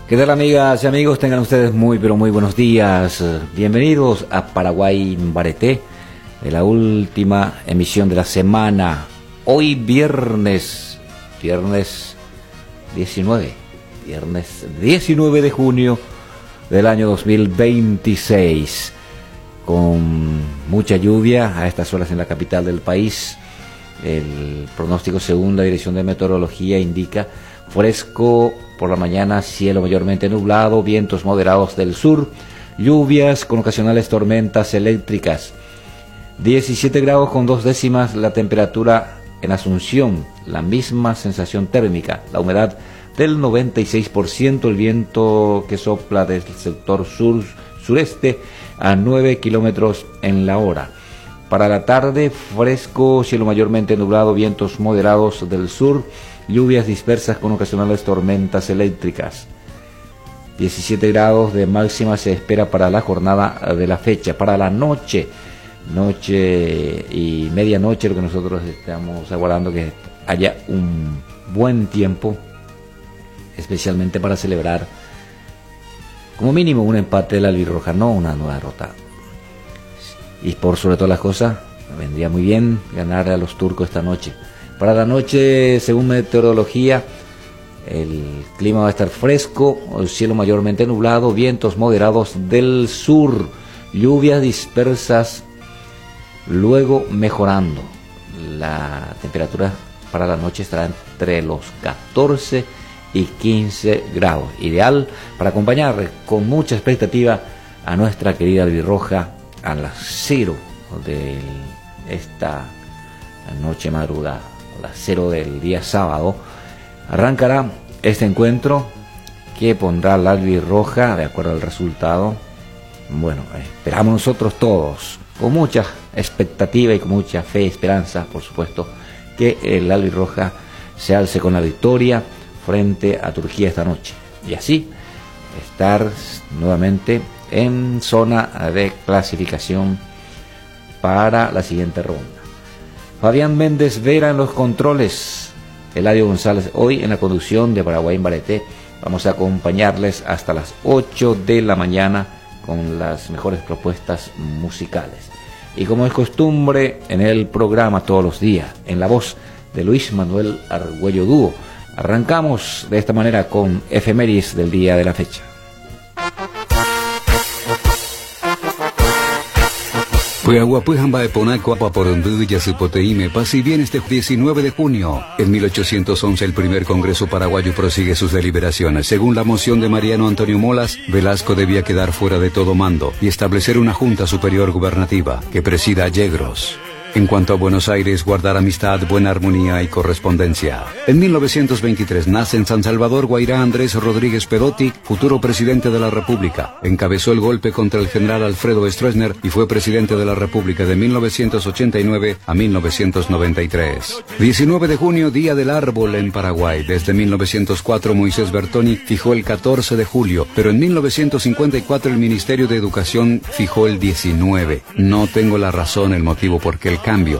¿Qué tal, amigas y amigos? Tengan ustedes muy pero muy buenos días. Bienvenidos a Paraguay en Bareté, de la última emisión de la semana. Hoy viernes 19 de junio del año 2026, con mucha lluvia a estas horas en la capital del país. El pronóstico, según la Dirección de Meteorología, indica fresco por la mañana, cielo mayormente nublado, vientos moderados del sur, lluvias con ocasionales tormentas eléctricas. 17 grados con 2 décimas la temperatura en Asunción, la misma sensación térmica, la humedad del 96%, el viento que sopla desde el sector sureste a 9 kilómetros en la hora. Para la tarde, fresco, cielo mayormente nublado, vientos moderados del sur, lluvias dispersas con ocasionales tormentas eléctricas. 17 grados de máxima se espera para la jornada de la fecha. Para la noche y medianoche, lo que nosotros estamos aguardando que haya un buen tiempo, especialmente para celebrar como mínimo un empate de la albirroja, no una nueva derrota. Y por sobre todas las cosas, vendría muy bien ganar a los turcos esta noche. Para la noche, según meteorología, el clima va a estar fresco, el cielo mayormente nublado, vientos moderados del sur, lluvias dispersas, luego mejorando. La temperatura para la noche estará entre los 14 y 15 grados, ideal para acompañar con mucha expectativa a nuestra querida albirroja a las 0 de esta noche madrugada. A las 0 del día sábado arrancará este encuentro que pondrá la albirroja de acuerdo al resultado. Bueno, esperamos nosotros todos con mucha expectativa y con mucha fe y esperanza, por supuesto, que el albirroja se alce con la victoria frente a Turquía esta noche y así estar nuevamente en zona de clasificación para la siguiente ronda. Fabián Méndez Vera en los controles, Eladio González hoy en la conducción de Paraguay en Bareté. Vamos a acompañarles hasta las 8 de la mañana con las mejores propuestas musicales. Y como es costumbre en el programa todos los días, en la voz de Luis Manuel Argüello Dúo, arrancamos de esta manera con efemérides del día de la fecha. Pueahuapuejamba de Ponaco, Apaporondilla, Supoteíme, paz y bien este 19 de junio. En 1811 el primer Congreso Paraguayo prosigue sus deliberaciones. Según la moción de Mariano Antonio Molas, Velasco debía quedar fuera de todo mando y establecer una Junta Superior Gubernativa que presida a Yegros. En cuanto a Buenos Aires, guardar amistad, buena armonía y correspondencia. En 1923 nace en San Salvador Guairá Andrés Rodríguez Perotti, futuro presidente de la República. Encabezó el golpe contra el general Alfredo Stroessner y fue presidente de la República de 1989 a 1993. 19 de junio, Día del Árbol en Paraguay. Desde 1904 Moisés Bertoni fijó el 14 de julio, pero en 1954 el Ministerio de Educación fijó el 19. No tengo la razón, el motivo por qué el cambio,